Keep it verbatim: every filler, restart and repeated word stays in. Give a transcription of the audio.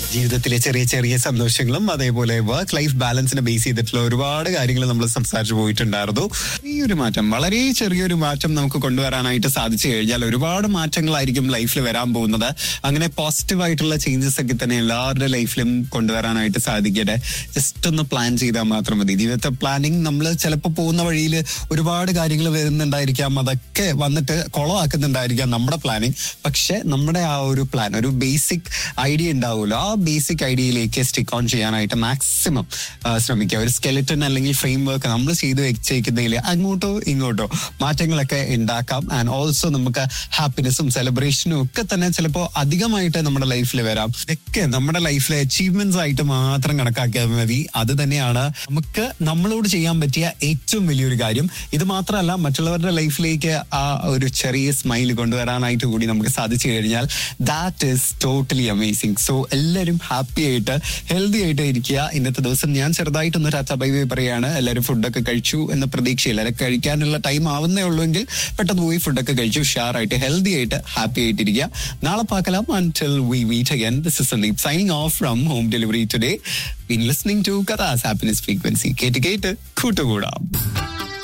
ജീവിതത്തിലെ ചെറിയ ചെറിയ സന്തോഷങ്ങളും അതേപോലെ വർക്ക് ലൈഫ് ബാലൻസിനെ ബേസ് ചെയ്തിട്ടുള്ള ഒരുപാട് കാര്യങ്ങൾ നമ്മൾ സംസാരിച്ചു പോയിട്ടുണ്ടായിരുന്നു. ഈ ഒരു മാറ്റം, വളരെ ചെറിയൊരു മാറ്റം നമുക്ക് കൊണ്ടുവരാനായിട്ട് സാധിച്ചു കഴിഞ്ഞാൽ ഒരുപാട് മാറ്റങ്ങളായിരിക്കും ലൈഫിൽ വരാൻ പോകുന്നത്. അങ്ങനെ പോസിറ്റീവ് ആയിട്ടുള്ള ചേഞ്ചസ് ഒക്കെ തന്നെ എല്ലാവരുടെ ലൈഫിലും കൊണ്ടുവരാനായിട്ട് സാധിക്കട്ടെ. ജസ്റ്റ് ഒന്ന് പ്ലാൻ ചെയ്താൽ മാത്രം മതി. ജീവിതത്തെ പ്ലാനിങ്, നമ്മൾ ചിലപ്പോൾ പോകുന്ന വഴിയിൽ ഒരുപാട് കാര്യങ്ങൾ വരുന്നുണ്ടായിരിക്കാം, അതൊക്കെ വന്നിട്ട് കുളമാക്കുന്നുണ്ടായിരിക്കാം നമ്മുടെ പ്ലാനിങ്. പക്ഷെ നമ്മുടെ ആ ഒരു പ്ലാൻ, ഒരു ബേസിക് ഐഡിയ ഉണ്ടാവുമല്ലോ, ആ ബേസിക് ഐഡിയയിലേക്ക് സ്റ്റിക്ക് ഓൺ ചെയ്യാനായിട്ട് മാക്സിമം ശ്രമിക്കുക. ഒരു സ്കെലിറ്റൺ അല്ലെങ്കിൽ ഫ്രെയിം വർക്ക് നമ്മൾ ചെയ്ത് വെച്ചേക്കുന്നതിൽ അങ്ങോട്ടോ ഇങ്ങോട്ടോ മാറ്റങ്ങളൊക്കെ ഉണ്ടാക്കാം. ആൻഡ് ഓൾസോ നമുക്ക് ഹാപ്പിനെസ്സും സെലിബ്രേഷനും ഒക്കെ തന്നെ ചിലപ്പോൾ അധികമായിട്ട് നമ്മുടെ ലൈഫിൽ വരാം. ഇതൊക്കെ നമ്മുടെ ലൈഫിലെ അച്ചീവ്മെന്റ്സ് ആയിട്ട് മാത്രം കണക്കാക്കിയാൽ മതി. അത് തന്നെയാണ് നമുക്ക് നമ്മളോട് ചെയ്യാൻ പറ്റിയ ഏറ്റവും വലിയൊരു കാര്യം. ഇത് മാത്രമല്ല, മറ്റുള്ളവരുടെ ലൈഫിലേക്ക് ആ ഒരു ചെറിയ സ്മൈൽ കൊണ്ടുവരാനായിട്ട് കൂടി നമുക്ക് സാധിച്ചു കഴിഞ്ഞാൽ that is totally amazing. So എല്ലാവരും ഹാപ്പി ആയിട്ട് ഹെൽത്തി ആയിട്ട് ഇരിക്കുക. ഇന്നത്തെ ദിവസം ഞാൻ ചെറുതായിട്ടൊന്ന് ടാറ്റ ബൈ ബൈ പറയാണ്. എല്ലാവരും ഫുഡൊക്കെ കഴിച്ചു എന്ന പ്രതീക്ഷയില്ല. എല്ലാവരും കഴിക്കാനുള്ള ടൈം ആവുന്നേ ഉള്ളൂ എങ്കിൽ പെട്ടെന്ന് പോയി ഫുഡൊക്കെ കഴിച്ചു ഉഷാറായിട്ട് ഹെൽത്തി ആയിട്ട് ഹാപ്പി ആയിട്ടിരിക്കുക. നാളെ പാക്കലാം. Until we meet again, this is Sandeep signing off from Home Delivery today. Been listening to Katha's Happiness Frequency. കേട്ട് കേട്ട് കൂട്ടുകൂടാം.